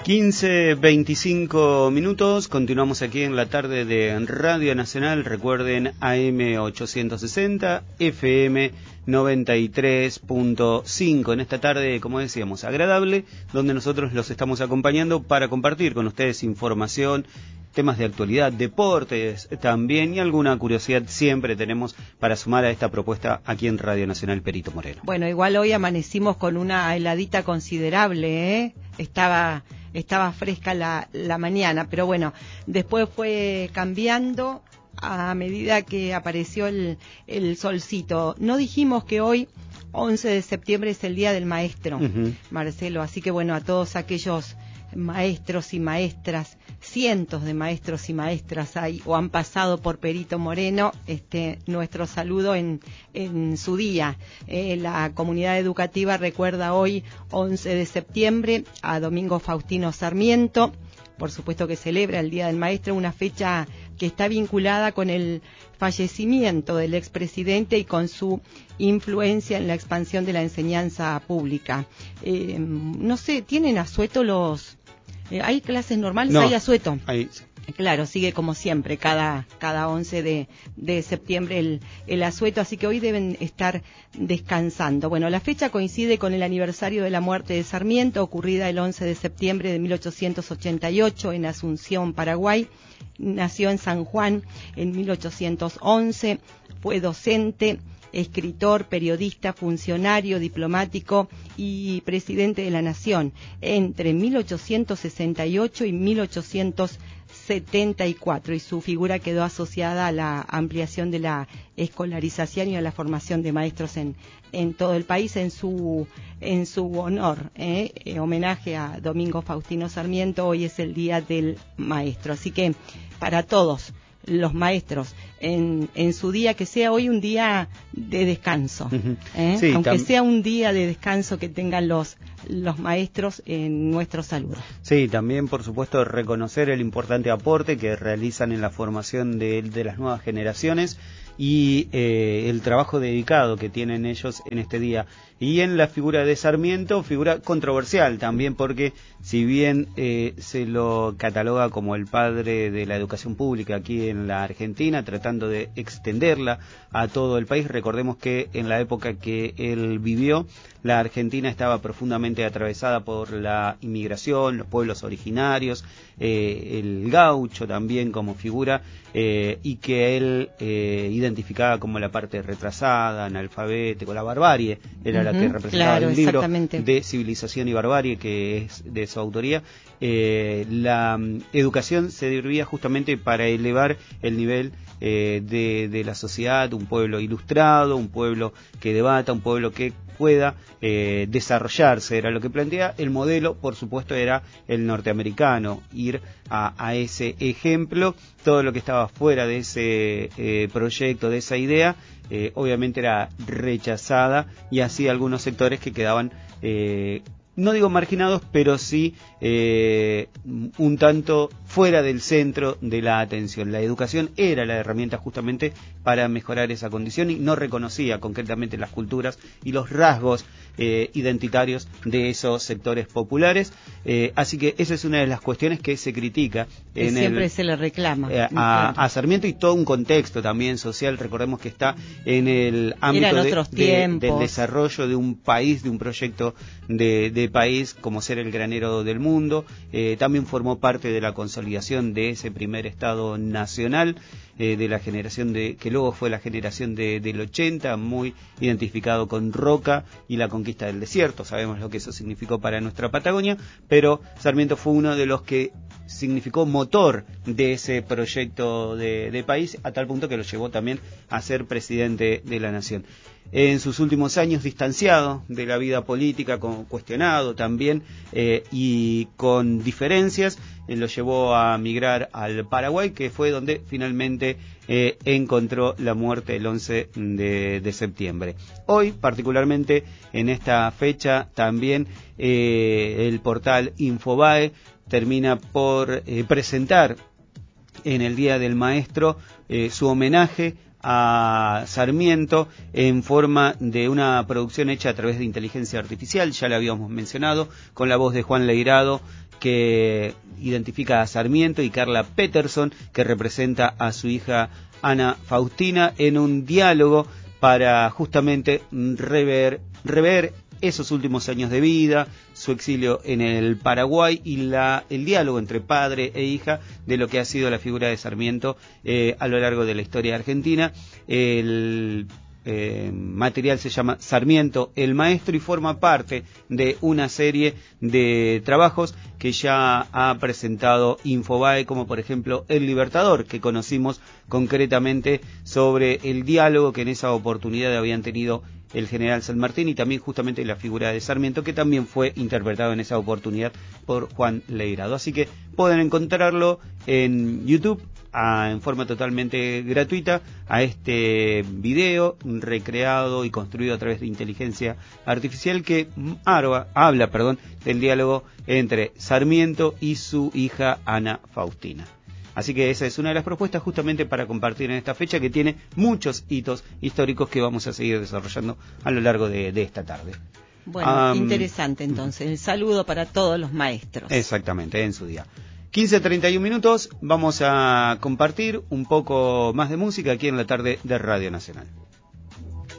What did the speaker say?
15:25 minutos, continuamos aquí en la tarde de Radio Nacional. Recuerden, AM 860, FM 93.5, en esta tarde, como decíamos, agradable, donde nosotros los estamos acompañando para compartir con ustedes información, temas de actualidad, deportes también, y alguna curiosidad siempre tenemos para sumar a esta propuesta aquí en Radio Nacional Perito Moreno. Bueno, igual hoy amanecimos con una heladita considerable, ¿eh? Estaba fresca la mañana, pero bueno, después fue cambiando a medida que apareció el solcito. No dijimos que hoy, 11 de septiembre, es el Día del Maestro, Marcelo, así que bueno, a todos aquellos maestros y maestras, cientos de maestros y maestras hay o han pasado por Perito Moreno, nuestro saludo en su día. La comunidad educativa recuerda hoy, 11 de septiembre, a Domingo Faustino Sarmiento. Por supuesto que celebra el Día del Maestro, una fecha que está vinculada con el fallecimiento del expresidente y con su influencia en la expansión de la enseñanza pública. No sé, ¿tienen asueto los...? ¿Hay clases normales? No, ¿hay asueto? Hay... Claro, sigue como siempre, cada 11 de septiembre el asueto, así que hoy deben estar descansando. Bueno, la fecha coincide con el aniversario de la muerte de Sarmiento, ocurrida el 11 de septiembre de 1888 en Asunción, Paraguay. Nació en San Juan en 1811, fue docente, escritor, periodista, funcionario, diplomático y presidente de la Nación entre 1868 y 1874, y su figura quedó asociada a la ampliación de la escolarización y a la formación de maestros en todo el país en su honor. Homenaje a Domingo Faustino Sarmiento, hoy es el Día del Maestro, así que para todos los maestros en su día, que sea hoy un día de descanso, sí, aunque sea un día de descanso que tengan los maestros en nuestro saludo. Sí, también por supuesto reconocer el importante aporte que realizan en la formación de las nuevas generaciones y el trabajo dedicado que tienen ellos en este día. Y en la figura de Sarmiento, figura controversial también, porque si bien se lo cataloga como el padre de la educación pública aquí en la Argentina, tratando de extenderla a todo el país, recordemos que en la época que él vivió, la Argentina estaba profundamente atravesada por la inmigración, los pueblos originarios, el gaucho también como figura, y que él identificaba como la parte retrasada, analfabética, la barbarie, era la que representaba, claro, el libro de Civilización y Barbarie, que es de su autoría. La educación se servía justamente para elevar el nivel de la sociedad, un pueblo ilustrado, un pueblo que debata, un pueblo que pueda desarrollarse, era lo que plantea. El modelo, por supuesto, era el norteamericano, ir a ese ejemplo. Todo lo que estaba fuera de ese proyecto, de esa idea, obviamente era rechazada, y así algunos sectores que quedaban, no digo marginados, pero sí un tanto fuera del centro de la atención. La educación era la herramienta justamente para mejorar esa condición, y no reconocía concretamente las culturas y los rasgos identitarios de esos sectores populares. Así que esa es una de las cuestiones que se critica. Siempre se le reclama. A Sarmiento, y todo un contexto también social. Recordemos que está en el ámbito del desarrollo de un país, de un proyecto de país, como ser el granero del mundo. También formó parte de la consolidación de ese primer Estado nacional, de la generación que luego fue la generación del 80, muy identificado con Roca y la conquista del desierto. Sabemos lo que eso significó para nuestra Patagonia, pero Sarmiento fue uno de los que significó motor de ese proyecto de país, a tal punto que lo llevó también a ser presidente de la nación. En sus últimos años, distanciado de la vida política, cuestionado también, y con diferencias, lo llevó a migrar al Paraguay, que fue donde finalmente encontró la muerte el 11 de septiembre. Hoy, particularmente en esta fecha, también el portal Infobae termina por presentar en el Día del Maestro su homenaje a Sarmiento en forma de una producción hecha a través de inteligencia artificial. Ya la habíamos mencionado, con la voz de Juan Leirado, que identifica a Sarmiento y Carla Peterson, que representa a su hija Ana Faustina, en un diálogo para justamente rever esos últimos años de vida, su exilio en el Paraguay y el diálogo entre padre e hija de lo que ha sido la figura de Sarmiento a lo largo de la historia argentina. El material se llama Sarmiento el Maestro y forma parte de una serie de trabajos que ya ha presentado Infobae, como por ejemplo El Libertador, que conocimos concretamente sobre el diálogo que en esa oportunidad habían tenido el general San Martín y también justamente la figura de Sarmiento, que también fue interpretado en esa oportunidad por Juan Leirado. Así que pueden encontrarlo en YouTube en forma totalmente gratuita a este video recreado y construido a través de inteligencia artificial que habla del diálogo entre Sarmiento y su hija Ana Faustina. Así que esa es una de las propuestas justamente para compartir en esta fecha, que tiene muchos hitos históricos que vamos a seguir desarrollando a lo largo de esta tarde. Bueno, interesante entonces. El saludo para todos los maestros. Exactamente, en su día. 15:31 minutos, vamos a compartir un poco más de música aquí en la tarde de Radio Nacional.